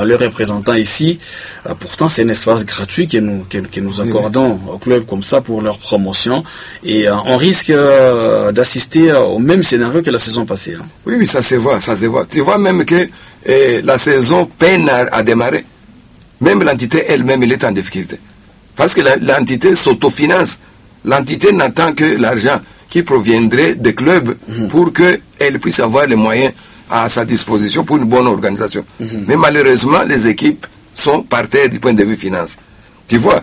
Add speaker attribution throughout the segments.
Speaker 1: leurs représentants ici. Pourtant, c'est un espace gratuit que nous accordons au club comme ça pour leur promotion. Et on risque d'assister au même scénario que la saison passée. Hein.
Speaker 2: Oui, ça se voit. Tu vois même que la saison peine à démarrer. Même l'entité elle-même, elle est en difficulté. Parce que l'entité s'autofinance. L'entité n'attend que l'argent qui proviendrait des clubs pour qu'elle puisse avoir les moyens à sa disposition pour une bonne organisation. Mais malheureusement, les équipes sont par terre du point de vue finance. Tu vois,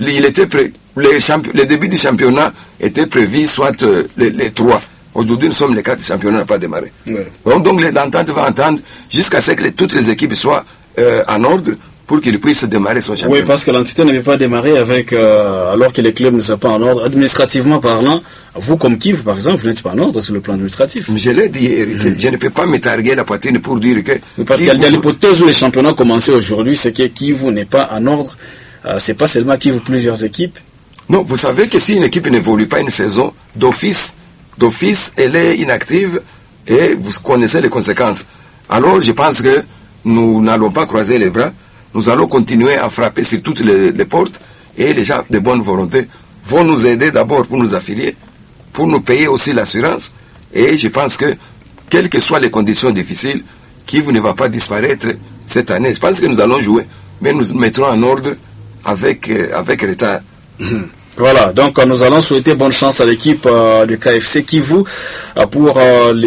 Speaker 2: le début du championnat était prévu soit les 3. Aujourd'hui, nous sommes les 4, le championnat n'a pas démarré. Donc l'entente va entendre jusqu'à ce que toutes les équipes soient en ordre pour qu'il puisse démarrer son championnat.
Speaker 1: Oui, parce que l'entité ne peut pas démarrer alors que les clubs ne sont pas en ordre. Administrativement parlant, vous comme Kivu, par exemple, vous n'êtes pas en ordre sur le plan administratif.
Speaker 2: Je l'ai dit, je ne peux pas me targuer la poitrine pour dire que...
Speaker 1: Parce qu'il y a l'hypothèse où les championnats commencent aujourd'hui, c'est que Kivu n'est pas en ordre. C'est pas seulement Kivu, plusieurs équipes.
Speaker 2: Non, vous savez que si une équipe n'évolue pas une saison, d'office, elle est inactive et vous connaissez les conséquences. Alors, je pense que nous n'allons pas croiser les bras. Nous allons continuer à frapper sur toutes les portes et les gens de bonne volonté vont nous aider d'abord pour nous affilier, pour nous payer aussi l'assurance. Et je pense que, quelles que soient les conditions difficiles, Kivu ne va pas disparaître cette année. Je pense que nous allons jouer, mais nous mettrons en ordre avec retard.
Speaker 1: Voilà, donc nous allons souhaiter bonne chance à l'équipe du KFC Kivu pour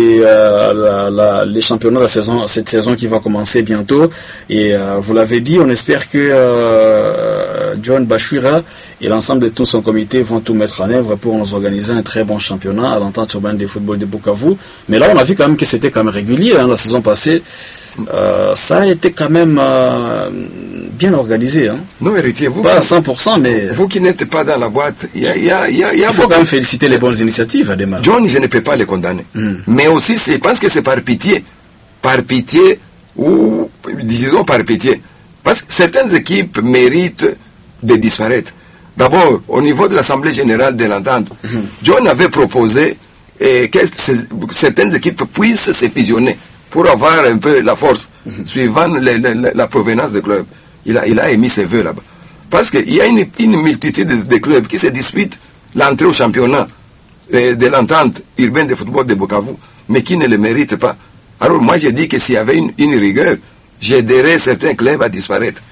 Speaker 1: les championnats de cette saison qui va commencer bientôt. Et vous l'avez dit, on espère que John Bachira et l'ensemble de tout son comité vont tout mettre en œuvre pour nous organiser un très bon championnat à l'entente urbaine de football de Bukavu. Mais là, on a vu quand même que c'était quand même régulier la saison passée. Ça a été quand même bien organisé. Hein.
Speaker 2: Non, héritier, vous...
Speaker 1: Pas à 100%, mais...
Speaker 2: Vous qui n'êtes pas dans la boîte, il
Speaker 1: faut quand même féliciter les bonnes initiatives à démarrer.
Speaker 2: John, je ne peux pas les condamner. Mais aussi, je pense que c'est par pitié. Par pitié, ou disons par pitié. Parce que certaines équipes méritent de disparaître. D'abord, au niveau de l'Assemblée Générale de l'Entente, John avait proposé que certaines équipes puissent se fusionner pour avoir un peu la force, suivant la provenance des clubs. Il a émis ses vœux là-bas. Parce qu'il y a une multitude de clubs qui se disputent l'entrée au championnat de l'entente urbaine de football de Bukavu, mais qui ne le méritent pas. Alors moi j'ai dit que s'il y avait une rigueur, j'aiderais certains clubs à disparaître.